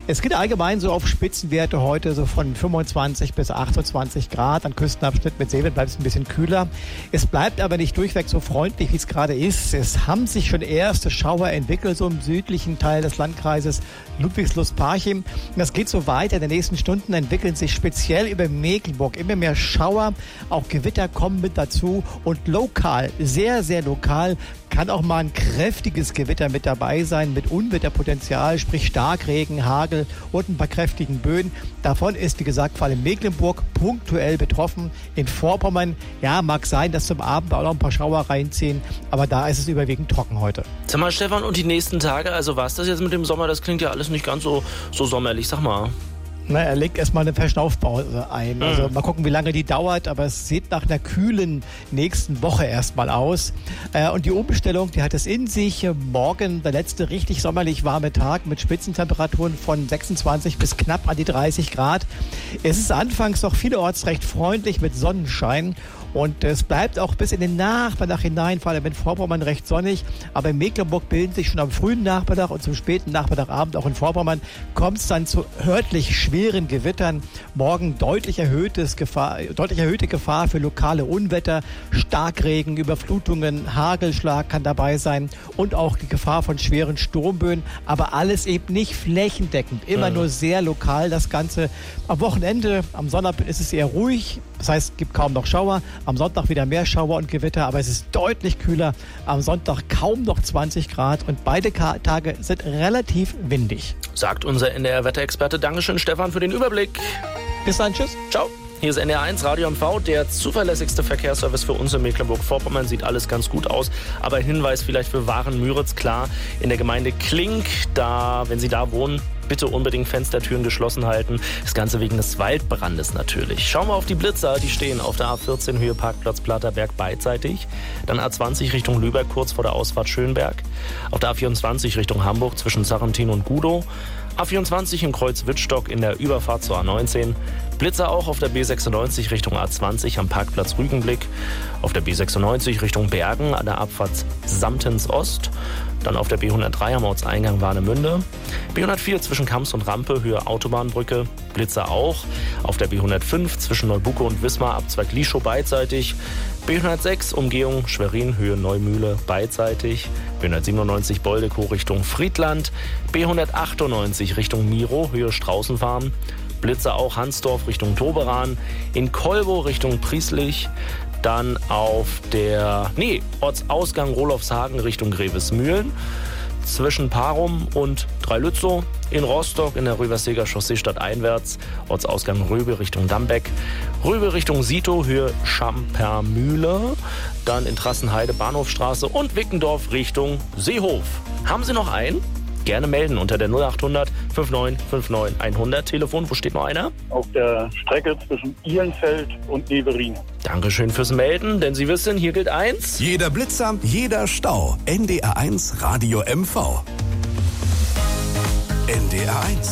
Es geht allgemein so auf Spitzenwerte heute so von 25 bis 28 Grad. An Küstenabschnitt mit Seewind bleibt es ein bisschen kühler. Es bleibt aber nicht durchweg so freundlich, wie es gerade ist. Es haben sich schon erste Schauer entwickelt, so im südlichen Teil des Landkreises Ludwigslust-Parchim. Das geht so weiter. In den nächsten Stunden entwickeln sich speziell über Mecklenburg immer mehr Schauer. Auch Gewitter kommen mit dazu. Und lokal, sehr, sehr lokal, kann auch mal ein kräftiges Gewitter mit dabei sein, mit Unwetterpotenzial, sprich Starkregen, Hagel und ein paar kräftigen Böen. Davon ist, wie gesagt, vor allem Mecklenburg punktuell betroffen. In Vorpommern, ja, mag sein, dass zum Abend auch noch ein paar Schauer reinziehen, aber da ist es überwiegend trocken heute. Sag mal, Stefan, und die nächsten Tage, also was das jetzt mit dem Sommer, das klingt ja alles nicht ganz so sommerlich, sag mal. Na, er legt erstmal eine Verschnaufpause ein. Also mal gucken, wie lange die dauert, aber es sieht nach einer kühlen nächsten Woche erstmal aus. Und die Umstellung, die hat es in sich. Morgen der letzte richtig sommerlich warme Tag mit Spitzentemperaturen von 26 bis knapp an die 30 Grad. Es ist anfangs noch vielerorts recht freundlich mit Sonnenschein. Und es bleibt auch bis in den Nachmittag hinein, vor allem in Vorpommern, recht sonnig. Aber in Mecklenburg bilden sich schon am frühen Nachmittag und zum späten Nachmittagabend auch in Vorpommern kommt es dann zu örtlich schweren Gewittern. Morgen deutlich erhöhte Gefahr für lokale Unwetter, Starkregen, Überflutungen, Hagelschlag kann dabei sein und auch die Gefahr von schweren Sturmböen. Aber alles eben nicht flächendeckend, immer nur sehr lokal das Ganze. Am Wochenende, am Sonntag ist es eher ruhig. Das heißt, es gibt kaum noch Schauer. Am Sonntag wieder mehr Schauer und Gewitter, aber es ist deutlich kühler. Am Sonntag kaum noch 20 Grad und beide Tage sind relativ windig. Sagt unser NDR-Wetterexperte. Dankeschön, Stefan, für den Überblick. Bis dann, tschüss. Ciao. Hier ist NDR1 Radio MV, der zuverlässigste Verkehrsservice für uns in Mecklenburg-Vorpommern. Sieht alles ganz gut aus, aber ein Hinweis vielleicht für Waren-Müritz, klar, in der Gemeinde Klink, da, wenn Sie da wohnen, bitte unbedingt Fenstertüren geschlossen halten. Das Ganze wegen des Waldbrandes natürlich. Schauen wir auf die Blitzer, die stehen auf der A14 Höhe Parkplatz Platterberg beidseitig. Dann A20 Richtung Lübeck kurz vor der Ausfahrt Schönberg. Auf der A24 Richtung Hamburg zwischen Sarrentin und Gudow. A24 im Kreuz Wittstock in der Überfahrt zur A19. Blitzer auch auf der B96 Richtung A20 am Parkplatz Rügenblick. Auf der B96 Richtung Bergen an der Abfahrt Samtens Ost. Dann auf der B103 am Ortseingang Warnemünde. B104 zwischen Kamps und Rampe, Höhe Autobahnbrücke. Blitzer auch. Auf der B105 zwischen Neubucke und Wismar, Abzweig Lieschow beidseitig. B106 Umgehung Schwerin, Höhe Neumühle beidseitig. B197 Boldekow Richtung Friedland. B198 Richtung Miro, Höhe Straußenfarm. Blitzer auch Hansdorf Richtung Toberan. In Kolbo Richtung Prieslich. Dann auf der Ortsausgang Rolofshagen Richtung Grevesmühlen. Zwischen Parum und Dreilützow. In Rostock in der Röverseger Chaussee stadteinwärts. Ortsausgang Röbe Richtung Dambeck. Röbe Richtung Sito, Höhe Schampermühle. Dann in Trassenheide Bahnhofstraße und Wickendorf Richtung Seehof. Haben Sie noch einen? Gerne melden unter der 0800 5959 100. Telefon, wo steht noch einer? Auf der Strecke zwischen Ihlenfeld und Neverin. Dankeschön fürs Melden, denn Sie wissen, hier gilt eins. Jeder Blitzer, jeder Stau. NDR1 Radio MV. NDR1.